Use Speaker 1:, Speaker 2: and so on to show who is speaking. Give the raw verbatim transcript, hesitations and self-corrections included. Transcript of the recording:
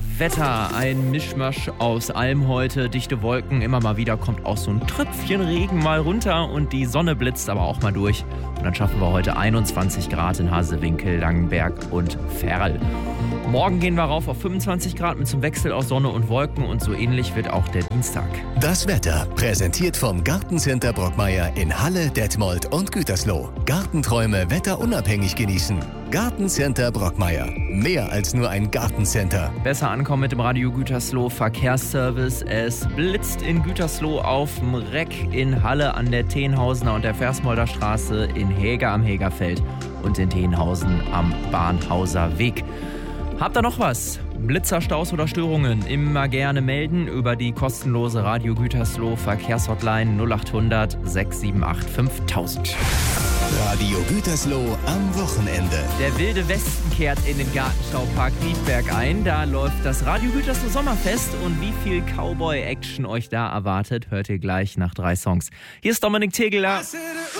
Speaker 1: Wetter, ein Mischmasch aus allem heute, dichte Wolken, immer mal wieder kommt auch so ein Tröpfchen Regen mal runter und die Sonne blitzt aber auch mal durch. Und dann schaffen wir heute einundzwanzig Grad in Hasewinkel, Langenberg und Ferl. Morgen gehen wir rauf auf fünfundzwanzig Grad mit zum Wechsel aus Sonne und Wolken und so ähnlich wird auch der Dienstag.
Speaker 2: Das Wetter präsentiert vom Gartencenter Brockmeier in Halle, Detmold und Gütersloh. Gartenträume wetterunabhängig genießen. Gartencenter Brockmeier. Mehr als nur ein Gartencenter.
Speaker 1: Besser ankommen mit dem Radio Gütersloh Verkehrsservice. Es blitzt in Gütersloh auf dem Reck, in Halle an der Tenhausener und der Versmolder Straße, in Heger am Hegerfeld und in Tenhausen am Bahnhauser Weg. Habt ihr noch was? Blitzer, Staus oder Störungen? Immer gerne melden über die kostenlose Radio Gütersloh Verkehrshotline null acht hundert sechs sieben acht fünftausend.
Speaker 2: Radio Gütersloh am Wochenende.
Speaker 1: Der wilde Westen kehrt in den Gartenschaupark Riedberg ein. Da läuft das Radio Gütersloh Sommerfest und wie viel Cowboy-Action euch da erwartet, hört ihr gleich nach drei Songs. Hier ist Dominik Tegeler.